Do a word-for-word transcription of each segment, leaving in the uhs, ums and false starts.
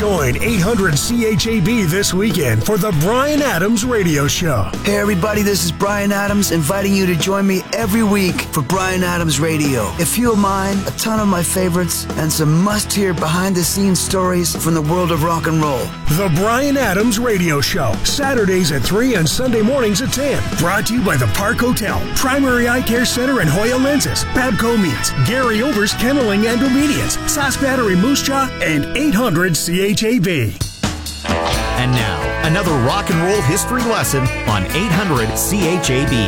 Join eight hundred C H A B this weekend for the Bryan Adams Radio Show. Hey everybody, this is Bryan Adams, inviting you to join me every week for Bryan Adams Radio. A few of mine, a ton of my favorites, and some must-hear behind-the-scenes stories from the world of rock and roll. The Bryan Adams Radio Show, Saturdays at three and Sunday mornings at ten. Brought to you by the Park Hotel, Primary Eye Care Center and Hoya Lenses, Babco Meats, Gary Over's Kenneling and Obedience, Sask Battery Moose Jaw, and eight hundred C H A B. And now, another rock and roll history lesson on eight hundred C H A B.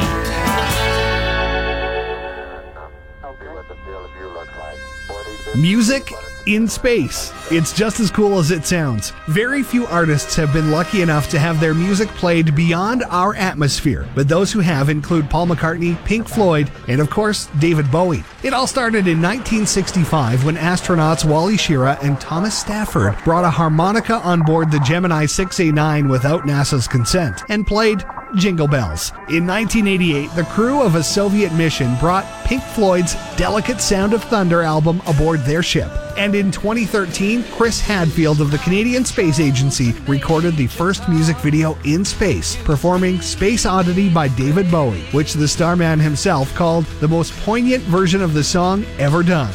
Music in space. It's just as cool as it sounds. Very few artists have been lucky enough to have their music played beyond our atmosphere, but those who have include Paul McCartney, Pink Floyd, and of course, David Bowie. It all started in nineteen sixty-five when astronauts Wally Schirra and Thomas Stafford brought a harmonica on board the Gemini six A nine without NASA's consent and played Jingle Bells. In nineteen eighty-eight, the crew of a Soviet mission brought Pink Floyd's Delicate Sound of Thunder album aboard their ship. And in twenty thirteen, Chris Hadfield of the Canadian Space Agency recorded the first music video in space, performing Space Oddity by David Bowie, which the starman himself called the most poignant version of the song ever done.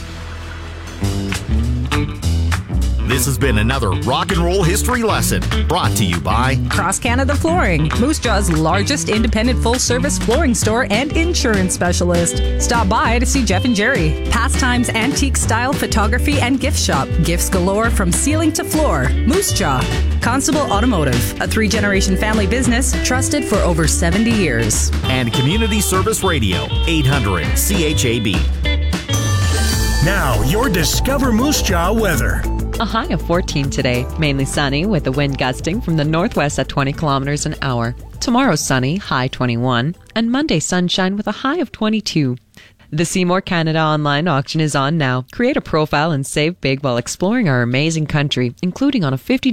This has been another rock and roll history lesson brought to you by Cross Canada Flooring, Moose Jaw's largest independent full-service flooring store and insurance specialist. Stop by to see Jeff and Jerry. Pastimes Antique Style Photography and Gift Shop. Gifts galore from ceiling to floor. Moose Jaw. Constable Automotive, a three-generation family business trusted for over seventy years. And Community Service Radio, eight hundred C H A B. Now, your Discover Moose Jaw weather. A high of fourteen today, mainly sunny with the wind gusting from the northwest at twenty kilometers an hour. Tomorrow sunny, high twenty-one, and Monday sunshine with a high of twenty-two. The Seymour Canada online auction is on now. Create a profile and save big while exploring our amazing country, including on a fifty